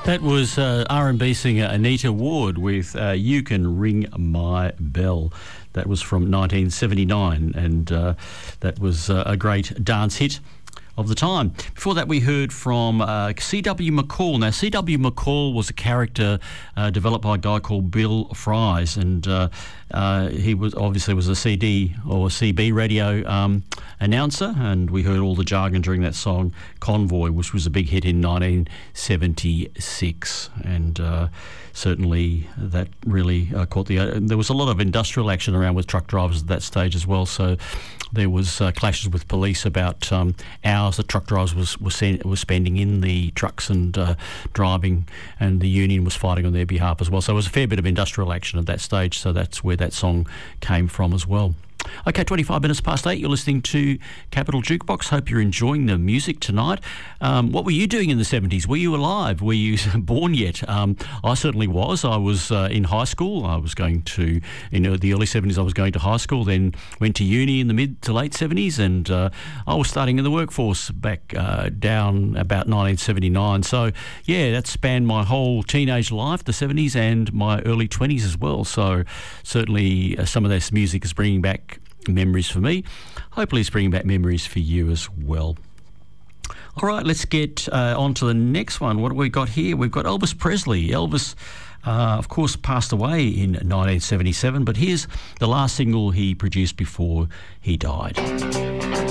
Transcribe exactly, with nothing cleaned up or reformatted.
That was uh, R and B singer Anita Ward with uh, You Can Ring My Bell. That was from nineteen seventy-nine, and uh, that was uh, a great dance hit of the time. Before that, we heard from uh, C W McCall. Now, C W McCall was a character uh, developed by a guy called Bill Fries, and uh, uh, he was obviously was a C D or a C B radio um, announcer, and we heard all the jargon during that song Convoy, which was a big hit in nineteen seventy-six, and uh, certainly that really uh, caught the... Uh, there was a lot of industrial action around with truck drivers at that stage as well, so there was uh, clashes with police about um, hours that truck drivers was was, send, was spending in the trucks and uh, driving, and the union was fighting on their behalf as well. So it was a fair bit of industrial action at that stage, so that's where that song came from as well. Okay, twenty-five minutes past eight, you're listening to Capital Jukebox. Hope you're enjoying the music tonight. Um, what were you doing in the seventies? Were you alive? Were you born yet? Um, I certainly was. I was uh, in high school. I was going to, in the early seventies, I was going to high school, then went to uni in the mid to late seventies, and uh, I was starting in the workforce back uh, down about nineteen seventy-nine. So, yeah, that spanned my whole teenage life, the seventies, and my early twenties as well. So, certainly uh, some of this music is bringing back memories for me. Hopefully it's bringing back memories for you as well. All right, let's get uh, on to the next one. What have we got here? We've got Elvis Presley. Elvis, uh, of course, passed away in nineteen seventy-seven, but here's the last single he produced before he died.